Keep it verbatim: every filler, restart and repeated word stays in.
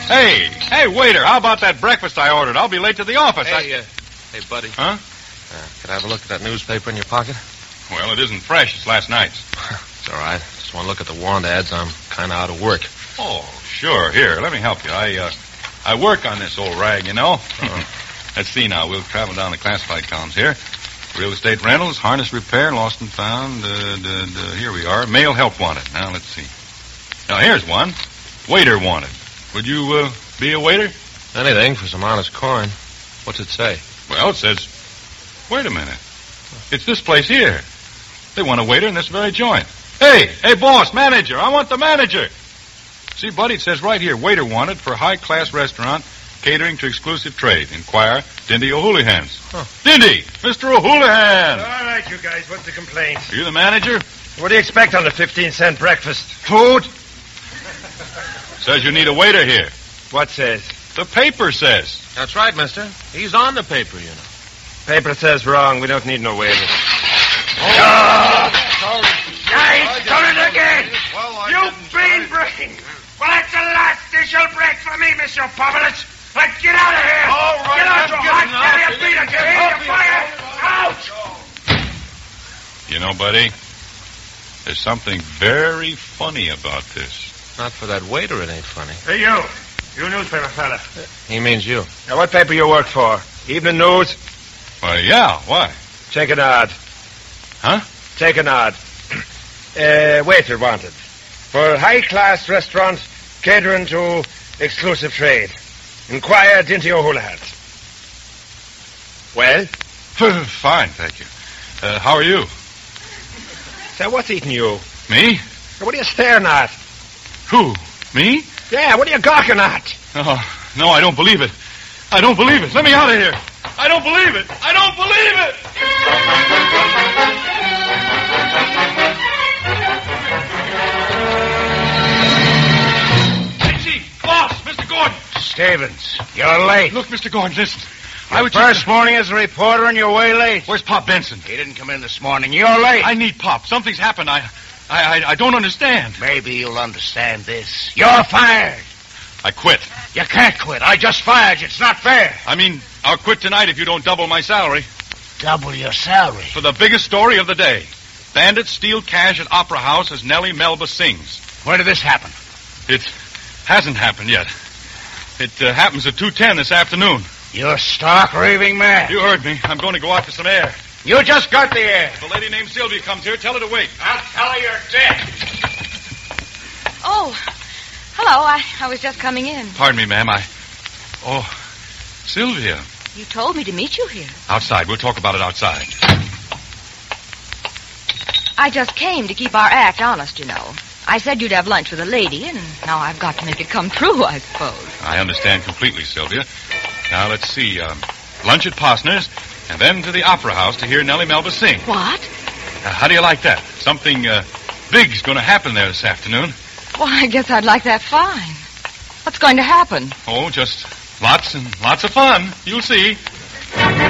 Hey, hey, waiter, how about that breakfast I ordered? I'll be late to the office. Hey, I... uh, hey, buddy. Huh? Uh, could I have a look at that newspaper in your pocket? Well, it isn't fresh. It's last night's. It's all right. Just want to look at the want ads. I'm kind of out of work. Oh, sure. Here, let me help you. I, uh, I work on this old rag, you know. Uh-huh. Let's see now. We'll travel down the classified columns here. Real estate rentals, harness repair, lost and found. Uh, d- d- here we are. Male help wanted. Now, let's see. Now, here's one. Waiter wanted. Would you uh, be a waiter? Anything for some honest coin. What's it say? Well, it says... Wait a minute. It's this place here. They want a waiter in this very joint. Hey, hey, boss, manager. I want the manager. See, buddy, it says right here, waiter wanted for high-class restaurant, catering to exclusive trade. Inquire, Dindy O'Houlihan's. Huh. Dindy, Mister O'Houlihan. All right, you guys, what's the complaint? Are you the manager? What do you expect on a fifteen-cent breakfast? Food? Says you need a waiter here. What says? The paper says. That's right, mister. He's on the paper, you know. Paper says wrong. We don't need no waiters. Oh! Sorry. Nice, done it again. Well, you bean brain. Well, that's the last dish you'll break for me, Mister Popovich. Let's get out of here. All right, get out, I'm you getting hot out. belly beater. Get in your fire. Out. You know, buddy, there's something very funny about this. Not for that waiter, it ain't funny. Hey, you. You newspaper fella. He means you. Now, what paper you work for? Evening News? Why, yeah, why? Take an ad. Huh? Take an ad. uh, waiter wanted. For high-class restaurant catering to exclusive trade. Inquire Dinty O'Houlihan. Well? Fine, thank you. Uh, how are you? Say, what's eating you? Me? What are you staring at? Who? Me? Yeah, what are you gawking at? Oh, no, I don't believe it. I don't believe it. Let me out of here. I don't believe it. I don't believe it. Hey, Chief, boss, Mister Gordon. Stevens, you're late. Look, Mister Gordon, listen. Your I would first just... morning as a reporter and you're way late. Where's Pop Benson? He didn't come in this morning. You're late. I need Pop. Something's happened. I, I, I, I don't understand. Maybe you'll understand this. You're fired. I quit. You can't quit. I just fired you. It's not fair. I mean, I'll quit tonight if you don't double my salary. Double your salary. For the biggest story of the day. Bandits steal cash at Opera House as Nellie Melba sings. When did this happen? It hasn't happened yet. It uh, happens at two ten this afternoon. You're stark raving mad. You heard me. I'm going to go out for some air. You just got the air. If a lady named Sylvia comes here, tell her to wait. I'll tell her you're dead. Oh, hello. I, I was just coming in. Pardon me, ma'am. I... Oh, Sylvia. You told me to meet you here. Outside. We'll talk about it outside. I just came to keep our act honest, you know. I said you'd have lunch with a lady, and now I've got to make it come true, I suppose. I understand completely, Sylvia. Now, let's see. Um, lunch at Posner's, and then to the Opera House to hear Nellie Melba sing. What? Uh, how do you like that? Something uh, big's going to happen there this afternoon. Well, I guess I'd like that fine. What's going to happen? Oh, just lots and lots of fun. You'll see.